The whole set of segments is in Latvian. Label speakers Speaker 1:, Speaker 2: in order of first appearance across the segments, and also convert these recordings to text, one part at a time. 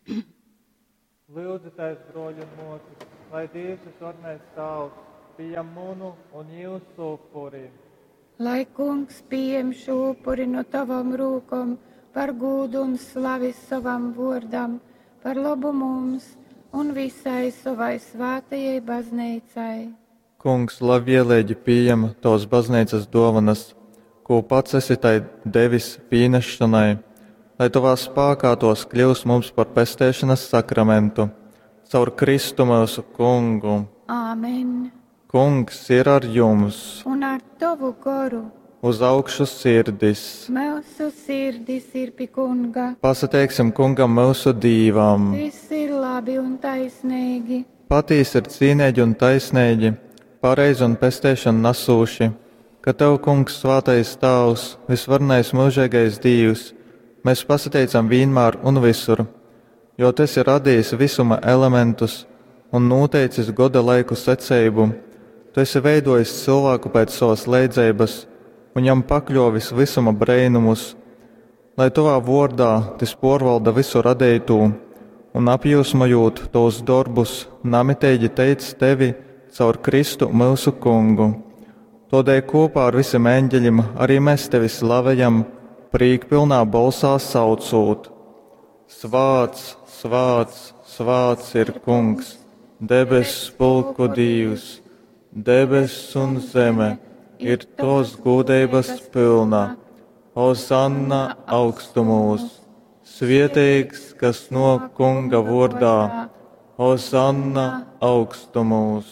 Speaker 1: Lūdzu, tais broļi un mūsu, lai Dievs visvarnais tavs pieņem munu un jūsu upuri.
Speaker 2: Lai kungs pieņem šo upuri no tavam rūkom par gūdu un slavis savam vordam, par labu mums un visai savai svētajai baznīcai.
Speaker 1: Kungs, labvēlīgi pieņem tavas baznīcas dāvanas, ko pats esi tai devis pienešanai, lai tavā spēkā tos kļūst mums par pestēšanas sakramentu, caur Kristu mūsu Kungu.
Speaker 2: Āmen.
Speaker 1: Kungs ir ar jums.
Speaker 2: Un ar tavu goru.
Speaker 1: Uz augšu sirdis.
Speaker 2: Mūsu sirdis ir pie Kunga.
Speaker 1: Pasateiksim Kungam mūsu dīvam.
Speaker 2: Viss ir labi un taisnīgi.
Speaker 1: Patīs ir cīnēģi un taisnēģi, pareizi un pestēšana nasūši, ka Tev, Kungs, svētais Tavs, visvarnais mūžīgais Dievs, mēs pasateicam vienmēr un visur, jo Tu esi radījis visuma elementus un noteicis goda laiku secību. Tu esi veidojis cilvēku pēc savas leidzības un viņam pakļovis visuma brēnumus, lai Tavā vārdā Tas porvalda visu radītu un apjūsmojot tos darbus, namitēģi teic Tevi caur Kristu mūsu Kungu. Todēļ kopā ar visiem eņģeļiem arī mēs Tevi slavējam, prīkpilnā balsā saucot: Svāts, svāts, svāts ir Kungs, debesu spulku Dievs, debesis un zeme ir tos gūdības pilna. Hosanna augstumos, svētīgs, kas no Kunga vārdā, Hosanna augstumos.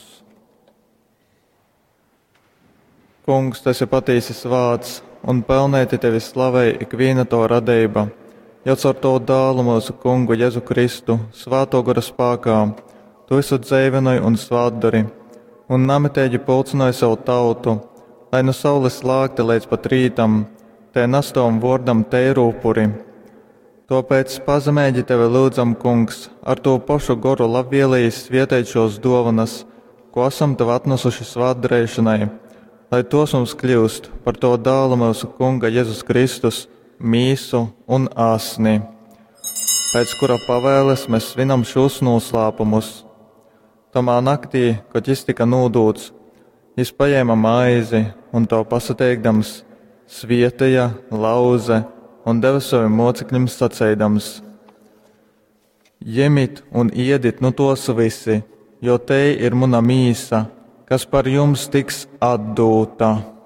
Speaker 1: Kungs, Tas ir patiesis vārds, un pelnēti Tevi slavēja ikviena to radība, jau caur to dālu mūsu Kungu Jēzu Kristu, svēto gara spēkā, Tu esi dzēvinoji un svātdari, un namitēģi pulcināja savu tautu, lai no saules lāgta līdz pat rītam, te nastom vārdam teiru upuri. Tāpēc pazemēģi Tevi lūdzam, Kungs, ar to pašu goru labvēlīgi svietēt šos dāvanas, ko esam Tev atnesuši svātdarēšanai, lai tos mums kļūst par to dālu mūsu Kunga Jēzus Kristus, mīsu un asni, pēc kura pavēles mēs svinam šos noslēpumus. Tamā naktī, kad Jis tika nūdūts, Jis paņēma maizi un to pasateikdams, svietēja, lauze un deva saviem mocekļiem sacēdams: Ņemiet un ēdiet no tos visi, jo te ir mana mīsa, kas par jums tiks atdota.